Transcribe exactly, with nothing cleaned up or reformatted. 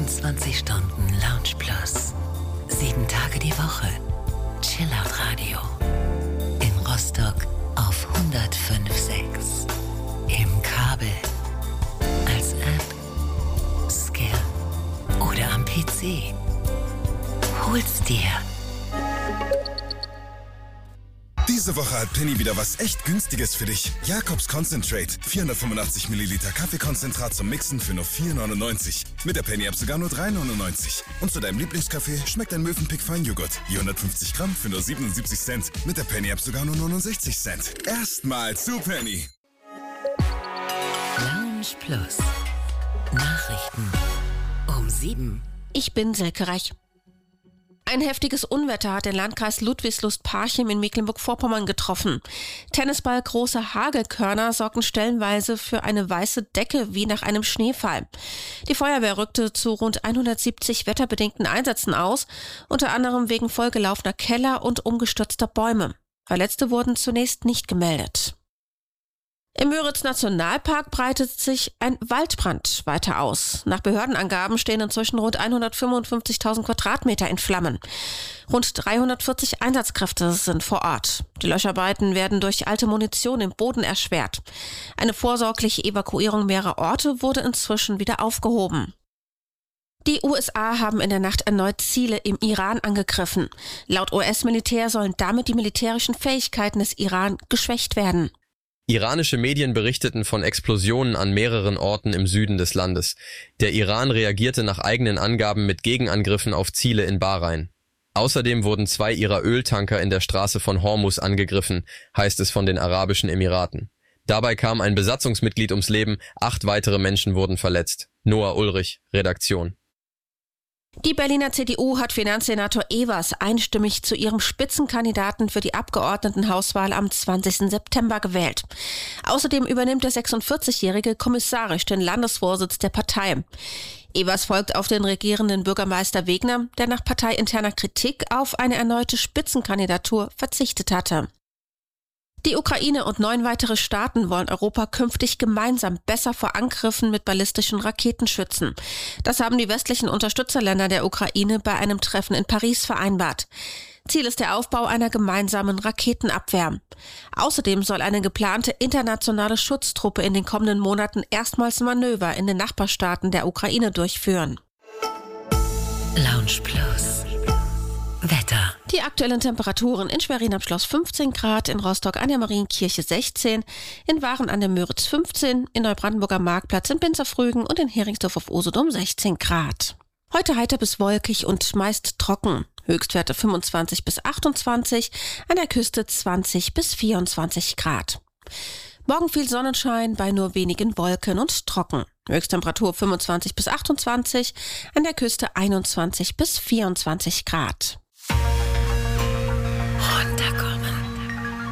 vierundzwanzig Stunden Lounge Plus. Sieben Tage die Woche. Chillout Radio. In Rostock auf hundertfünf Komma sechs. Im Kabel. Als App. Skill. Oder am P C. Hol's dir. Diese Woche hat Penny wieder was echt Günstiges für dich. Jacobs Concentrate. vierhundertfünfundachtzig Milliliter Kaffeekonzentrat zum Mixen für nur vier neunundneunzig. Mit der Penny-App sogar nur drei neunundneunzig. Und zu deinem Lieblingskaffee schmeckt ein Mövenpick Feinjoghurt. vierhundertfünfzig Gramm für nur siebenundsiebzig Cent. Mit der Penny-App sogar nur neunundsechzig Cent. Erstmal zu Penny. Lounge Plus. Nachrichten um sieben. Ich bin Silke Reich. Ein heftiges Unwetter hat den Landkreis Ludwigslust-Parchim in Mecklenburg-Vorpommern getroffen. Tennisball große Hagelkörner sorgten stellenweise für eine weiße Decke wie nach einem Schneefall. Die Feuerwehr rückte zu rund hundertsiebzig wetterbedingten Einsätzen aus, unter anderem wegen vollgelaufener Keller und umgestürzter Bäume. Verletzte wurden zunächst nicht gemeldet. Im Müritz-Nationalpark breitet sich ein Waldbrand weiter aus. Nach Behördenangaben stehen inzwischen rund hundertfünfundfünfzigtausend Quadratmeter in Flammen. Rund dreihundertvierzig Einsatzkräfte sind vor Ort. Die Löscharbeiten werden durch alte Munition im Boden erschwert. Eine vorsorgliche Evakuierung mehrerer Orte wurde inzwischen wieder aufgehoben. Die U S A haben in der Nacht erneut Ziele im Iran angegriffen. Laut U S-Militär sollen damit die militärischen Fähigkeiten des Iran geschwächt werden. Iranische Medien berichteten von Explosionen an mehreren Orten im Süden des Landes. Der Iran reagierte nach eigenen Angaben mit Gegenangriffen auf Ziele in Bahrain. Außerdem wurden zwei ihrer Öltanker in der Straße von Hormuz angegriffen, heißt es von den Arabischen Emiraten. Dabei kam ein Besatzungsmitglied ums Leben, acht weitere Menschen wurden verletzt. Noah Ulrich, Redaktion. Die Berliner C D U hat Finanzsenator Evers einstimmig zu ihrem Spitzenkandidaten für die Abgeordnetenhauswahl am zwanzigsten September gewählt. Außerdem übernimmt der sechsundvierzigjährige kommissarisch den Landesvorsitz der Partei. Evers folgt auf den regierenden Bürgermeister Wegner, der nach parteiinterner Kritik auf eine erneute Spitzenkandidatur verzichtet hatte. Die Ukraine und neun weitere Staaten wollen Europa künftig gemeinsam besser vor Angriffen mit ballistischen Raketen schützen. Das haben die westlichen Unterstützerländer der Ukraine bei einem Treffen in Paris vereinbart. Ziel ist der Aufbau einer gemeinsamen Raketenabwehr. Außerdem soll eine geplante internationale Schutztruppe in den kommenden Monaten erstmals Manöver in den Nachbarstaaten der Ukraine durchführen. Lounge Plus. Wetter. Die aktuellen Temperaturen in Schwerin am Schloss fünfzehn Grad, in Rostock an der Marienkirche sechzehn, in Waren an der Müritz fünfzehn, in Neubrandenburger Marktplatz in Binzerfrügen und in Heringsdorf auf Usedom sechzehn Grad. Heute heiter bis wolkig und meist trocken. Höchstwerte fünfundzwanzig bis achtundzwanzig, an der Küste zwanzig bis vierundzwanzig Grad. Morgen viel Sonnenschein bei nur wenigen Wolken und trocken. Höchsttemperatur fünfundzwanzig bis achtundzwanzig, an der Küste einundzwanzig bis vierundzwanzig Grad.